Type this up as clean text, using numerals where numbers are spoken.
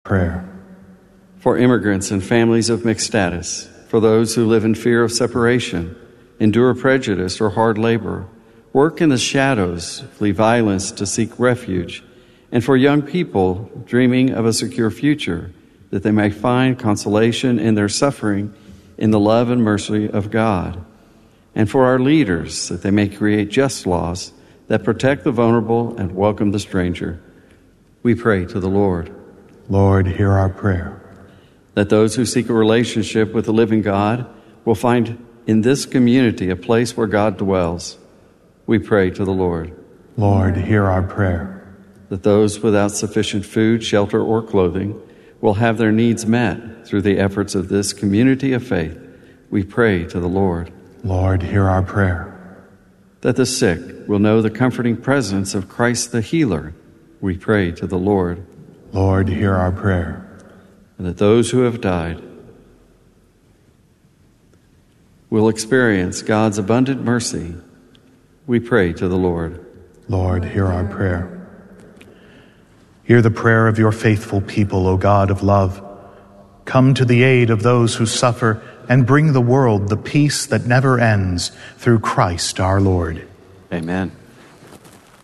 prayer. For immigrants and families of mixed status, for those who live in fear of separation, endure prejudice or hard labor, work in the shadows, flee violence to seek refuge, and for young people dreaming of a secure future, that they may find consolation in their suffering in the love and mercy of God. And for our leaders, that they may create just laws that protect the vulnerable and welcome the stranger. We pray to the Lord. Lord, hear our prayer. That those who seek a relationship with the living God will find in this community a place where God dwells. We pray to the Lord. Lord, hear our prayer. That those without sufficient food, shelter, or clothing will have their needs met through the efforts of this community of faith. We pray to the Lord. Lord, hear our prayer. That the sick will know the comforting presence of Christ the healer. We pray to the Lord. Lord, hear our prayer. And that those who have died will experience God's abundant mercy. We pray to the Lord. Lord, hear our prayer. Hear the prayer of your faithful people, O God of love. Come to the aid of those who suffer and bring the world the peace that never ends through Christ our Lord. Amen.